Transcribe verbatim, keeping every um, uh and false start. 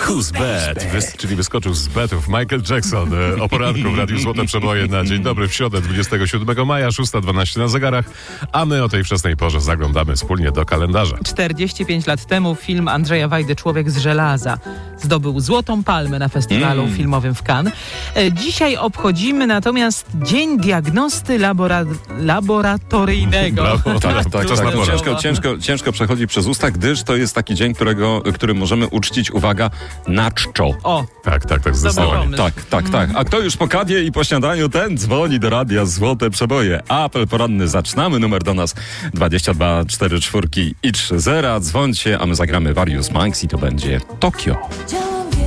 Who's Bad? Wys- czyli wyskoczył z betów Michael Jackson e, o poranku w Radiu Złote Przeboje na Dzień Dobry w środę dwudziestego siódmego maja, szósta dwanaście na zegarach, a my o tej wczesnej porze zaglądamy wspólnie do kalendarza. czterdzieści pięć lat temu film Andrzeja Wajdy Człowiek z żelaza zdobył Złotą Palmę na festiwalu mm. filmowym w Cannes. E, dzisiaj obchodzimy natomiast Dzień Diagnosty labora- Laboratoryjnego. Brawo, tak, tak, Tak, czas na tak, porę. ciężko, ciężko, ciężko przechodzi przez usta, gdyż to jest taki dzień, którego, który możemy uczcić, uwaga, na czczo. O, Tak, tak, tak, zdecydowanie. pomysł. Tak, tak, tak. A kto już po kawie i po śniadaniu, ten dzwoni do radia Złote Przeboje. Apel poranny zaczynamy. Numer do nas dwadzieścia dwa cztery cztery i trzy zero. Dzwońcie, a my zagramy Various Minds i to będzie Tokio.